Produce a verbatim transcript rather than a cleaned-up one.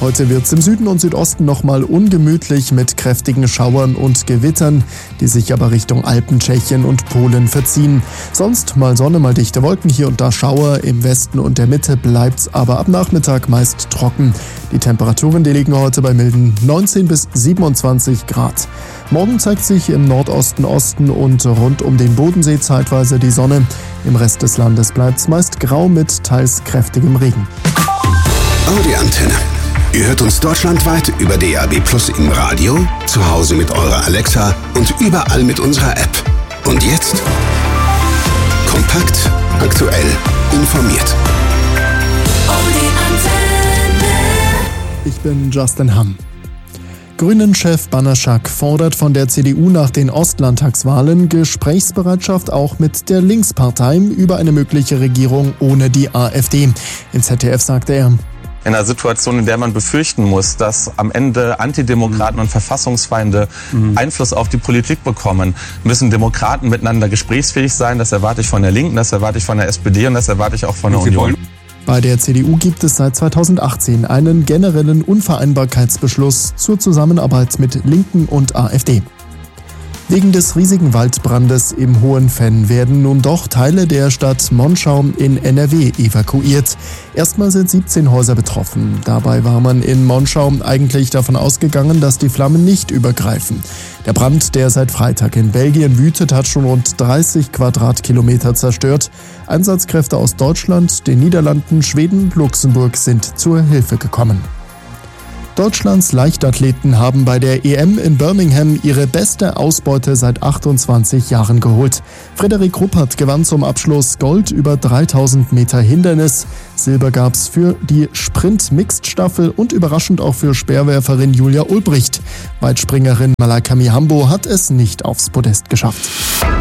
Heute wird es im Süden und Südosten nochmal ungemütlich mit kräftigen Schauern und Gewittern, die sich aber Richtung Alpen, Tschechien und Polen verziehen. Sonst mal Sonne, mal dichte Wolken, hier und da Schauer. Im Westen und der Mitte bleibt's aber ab Nachmittag meist trocken. Die Temperaturen, die liegen heute bei milden neunzehn bis siebenundzwanzig Grad. Morgen zeigt sich im Nordosten, Osten und rund um den Bodensee zeitweise die Sonne. Im Rest des Landes bleibt's meist grau mit teils kräftigem Regen. Audi Antenne. Ihr hört uns deutschlandweit über D A B Plus im Radio, zu Hause mit eurer Alexa und überall mit unserer App. Und jetzt kompakt, aktuell, informiert. Audi Antenne. Ich bin Justin Hamm. Grünen-Chef Banaschak fordert von der C D U nach den Ostlandtagswahlen Gesprächsbereitschaft auch mit der Linkspartei über eine mögliche Regierung ohne die AfD. Im Z D F sagte er: In einer Situation, in der man befürchten muss, dass am Ende Antidemokraten und Verfassungsfeinde mhm. Einfluss auf die Politik bekommen, müssen Demokraten miteinander gesprächsfähig sein. Das erwarte ich von der Linken, das erwarte ich von der S P D und das erwarte ich auch von der Union. Bei der C D U gibt es seit zweitausendachtzehn einen generellen Unvereinbarkeitsbeschluss zur Zusammenarbeit mit Linken und AfD. Wegen des riesigen Waldbrandes im Hohenfenn werden nun doch Teile der Stadt Monschau in N R W evakuiert. Erstmal sind siebzehn Häuser betroffen. Dabei war man in Monschau eigentlich davon ausgegangen, dass die Flammen nicht übergreifen. Der Brand, der seit Freitag in Belgien wütet, hat schon rund dreißig Quadratkilometer zerstört. Einsatzkräfte aus Deutschland, den Niederlanden, Schweden und Luxemburg sind zur Hilfe gekommen. Deutschlands Leichtathleten haben bei der E M in Birmingham ihre beste Ausbeute seit achtundzwanzig Jahren geholt. Frederik Ruppert gewann zum Abschluss Gold über dreitausend Meter Hindernis. Silber gab's für die Sprint-Mixed-Staffel und überraschend auch für Speerwerferin Julia Ulbricht. Weitspringerin Malaika Mihambo hat es nicht aufs Podest geschafft.